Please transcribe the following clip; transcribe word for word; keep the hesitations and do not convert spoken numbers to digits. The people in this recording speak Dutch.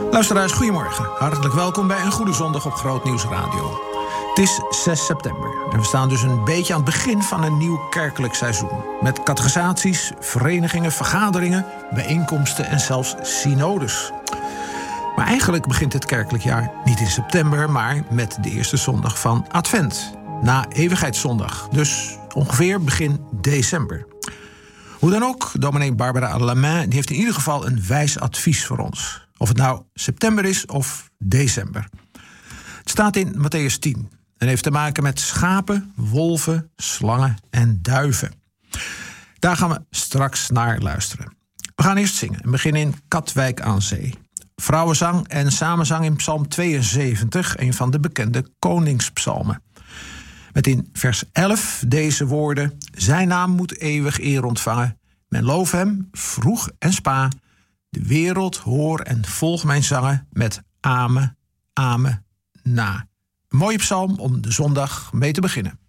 Luisteraars, goedemorgen. Hartelijk welkom bij een Goede Zondag op Groot Nieuws Radio. Het is zes september en we staan dus een beetje aan het begin van een nieuw kerkelijk seizoen. Met catechisaties, verenigingen, vergaderingen, bijeenkomsten en zelfs synodes. Maar eigenlijk begint het kerkelijk jaar niet in september, maar met de eerste zondag van Advent. Na Eeuwigheidszondag, dus ongeveer begin december. Hoe dan ook, dominee Barbara Lamain die heeft in ieder geval een wijs advies voor ons. Of het nou september is of december. Het staat in Mattheüs tien en heeft te maken met schapen, wolven, slangen en duiven. Daar gaan we straks naar luisteren. We gaan eerst zingen en beginnen in Katwijk aan Zee. Vrouwenzang en samenzang in Psalm tweeënzeventig, een van de bekende koningspsalmen. Met in vers elf deze woorden: zijn naam moet eeuwig eer ontvangen. Men loof hem vroeg en spa. De wereld hoor en volg mijn zangen met amen, amen, na. Een mooie psalm om de zondag mee te beginnen.